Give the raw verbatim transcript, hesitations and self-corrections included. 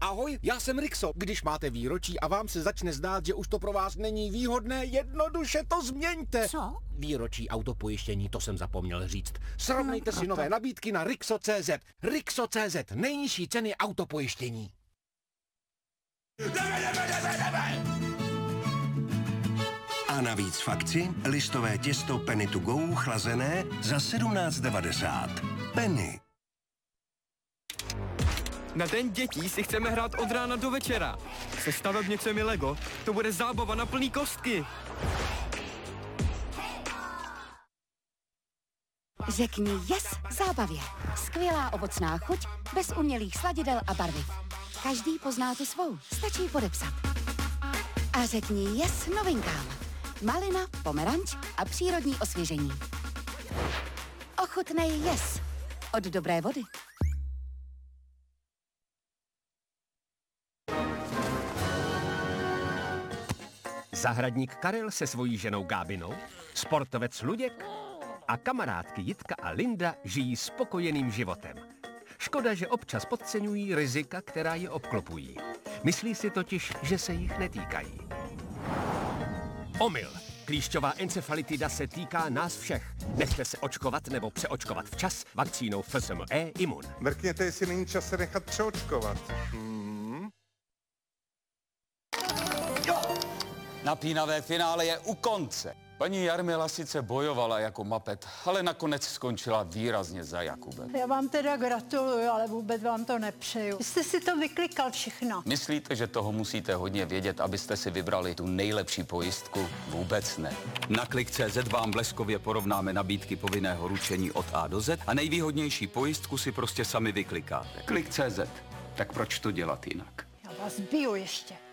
Ahoj, já jsem Rixo. Když máte výročí a vám se začne zdát, že už to pro vás není výhodné, jednoduše to změňte. Co? Výročí autopojištění, to jsem zapomněl říct. Srovnejte no, si nové nabídky na Rixo tečka cé zet. Rixo tečka cé zet, nejnižší ceny autopojištění. A navíc v akci listové těsto Penny to go chlazené za sedmnáct devadesát. Penny. Na Den dětí si chceme hrát od rána do večera. Se stavebnicemi Lego to bude zábava na plný kostky. Řekni yes zábavě. Skvělá ovocná chuť, bez umělých sladidel a barviv. Každý pozná tu svou, stačí podepsat. A řekni yes novinkám. Malina, pomeranč a přírodní osvěžení. Ochutnej yes od Dobré vody. Zahradník Karel se svojí ženou Gábinou, sportovec Luděk a kamarádky Jitka a Linda žijí spokojeným životem. Škoda, že občas podceňují rizika, která je obklopují. Myslí si totiž, že se jich netýkají. Omyl. Klíšťová encefalitida se týká nás všech. Nechte se očkovat nebo přeočkovat včas vakcínou F S M E Imun. Mrkněte, jestli není čas se nechat přeočkovat. Hmm. Napínavé finále je u konce. Paní Jarmila sice bojovala jako mapet, ale nakonec skončila výrazně za Jakubem. Já vám teda gratuluju, ale vůbec vám to nepřeju. Jste si to vyklikal všechno. Myslíte, že toho musíte hodně vědět, abyste si vybrali tu nejlepší pojistku? Vůbec ne. Na klik tečka cé zet vám bleskově porovnáme nabídky povinného ručení od A do Z a nejvýhodnější pojistku si prostě sami vyklikáte. klik tečka cé zet. Tak proč to dělat jinak? Já vás biju ještě.